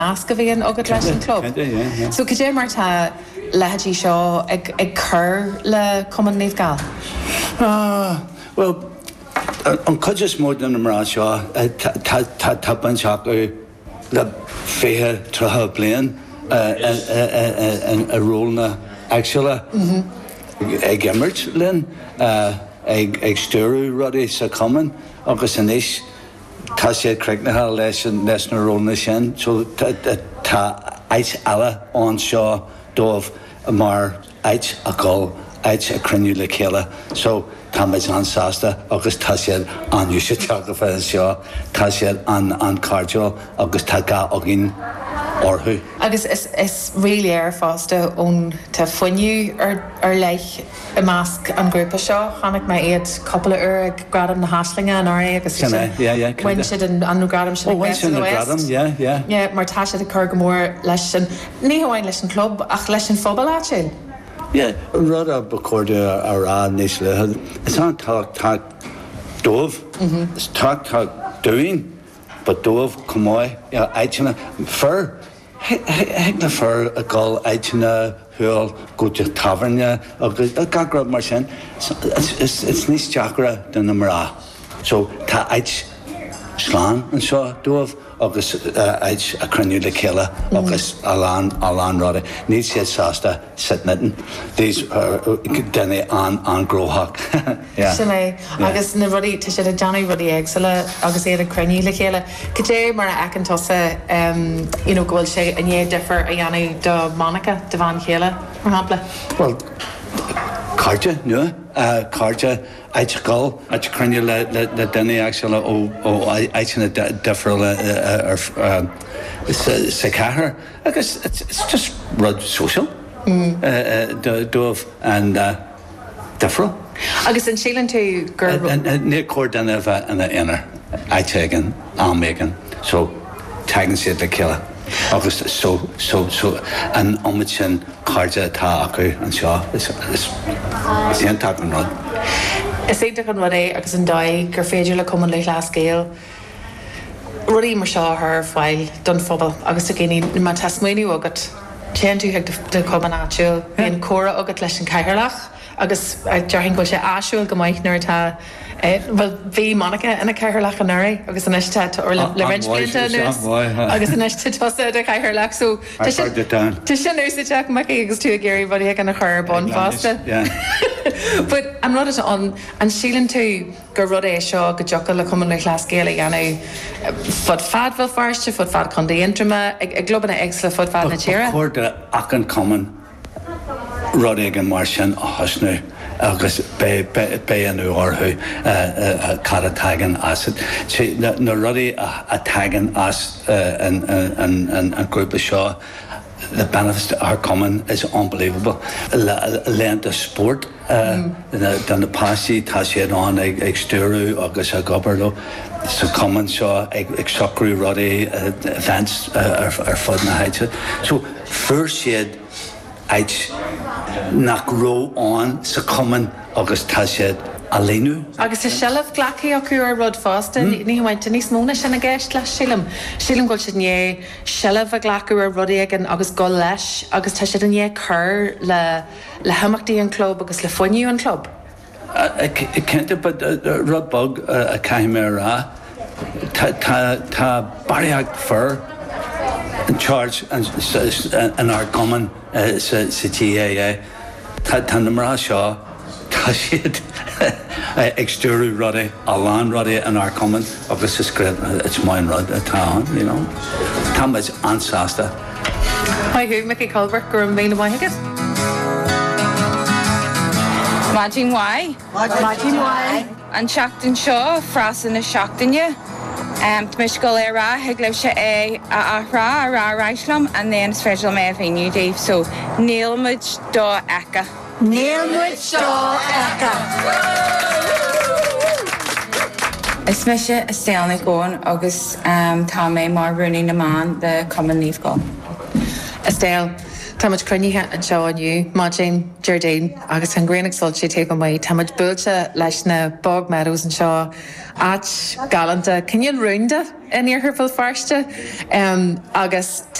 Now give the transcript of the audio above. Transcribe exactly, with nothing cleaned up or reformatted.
asca bhíon agad leis an club. So go dé mar tá lehatí seo ag ag cur le Cumann Naomh Gal? Ah, well, an cuideas mór an mrá seo tá ban seach le féthe trotha bliain a rólna agsúla ag immert linn ag stúrú rudaí sa Cumann agus inis tá sé creicnathe leis leis na rólna sin so tá ait eile an seo dómh mar ait a gáil ait a cruniú le chéile so tá méid an sásta agus tá sé an úsise teaga fe seo tá sé an an cardio agus tá ga agin orthu. Agus is is really ar fásta ón tá foiniú ar ar leith I measc an grúpa seo chanig mai iad coppla uair ag gradam na Háislinge an ára agus when siad an an gradam sin when siad an gradam yeah yeah yeah mar tá siad a chur go mór leis sin ní hamhain leis an club ach leis an fphobal áit yeah rud a bacórda a rá níos le it's an tá tá dómh it's tá tá doing but dómh cumáid aitina fur heag na fur a gáil aitina thuil go de taverne agus a gagrad mar sin it's níos teachra den na mrá so tá ait sláán an seo dómh agus ait a cruniú le chéile agus alán alán ráda níos sé sásta sitnitten these denna an an gróthach sinné agus na rudí tá sé a Johnny rudí agsúla agus é a cruniú le chéile go dé mar ag an tosa you know gohfuil sé ané difer a dhéanú do Monica de bhain chéile mar hapla well Carja, no, uh, Carja, ait gal, ait cruniú le le denna agsúla ó ó aitina difriúil ar sa chathair agus it's just rud social dómh and difriúil. Agus an sílan tú gur ní cóir denna bheith ina inar aitéigean an méigean so teagann siad le chéile. agus so so so an omid sin Carja tá acu an seo is is is an tag an rud. Is éidir an rud é agus an dóigh gur féidir le Cumann le glascéal ruí mar seo th fáil don phobal agus a géine má tasmaoinú agat tean tú heag de Cumann áitiúil bhíon córa agat leis an caithearlach agus dearthainn go sé áisiúil go maiid nuair tá well bhí Monica ina caithearlach an nuirí agus an eiste or le rinspéanta agus an eiste tosa a caithearlach so tá sin úsáteach mai agus tú a géirí bhí ag an chur bon fásta but an rud an an sílan tú gur rud é seo go deocha le Cumann le glascéal a dhéanú fud fad bhfuil farste fud fad chun daontrama ag globanna eagsla fud fad na tíre chuirde ach an Cumann rud ag an mar sin a hasnú agus bé anú orthu cara tagan as na rudaí a tagan as an grúpa seo the benefits that are common is unbelievable. Learn the sport dan na pásí tá séad an ag stúrú agus a gobarú sa common seo ag socrú rudaí events ar fud na haite so fur séad ait nach ró an sa Cumann agus tá séad a lénú. Agus is sellh glachaí acu ar rud fásta ní bhainte níos móna sin a gceist leis sílam. Sílam goil siad né sellh a glachaú ar rudaí an agus go leis agus tá siad a né chur le le haimachtaí an club agus le foiniú an club. Cinnte bud rud bog a caiimé rá tá bariacht fur in charge an our Cumann sa T A A tá na mrá seo tá siad ag stúrú rudaí a lán rudaí an our Cumann agus is great it's mine rud atá you know tá muid ansásta. Haithú Mickey Culver gur an bhéile maithigad. Martin Why? Martin Why? An seachtain seo frasan na seachtaine Um, Tmish go le ra heag leib se é a ra a ra raislam and then special me féinniu Dave so Níl muid dó echa. Níl muid dó echa. Is me se a stéalna gón agus um, tá mé mar running na man the Cumann Naomh Gal. Estelle, Táid cruníthe an seo aniu, má Jane Jardine agus an gréanaach sul sé take mai, táid builte leis na bog meadows an seo at galanta cinneal rounda in ar fil farste um, agus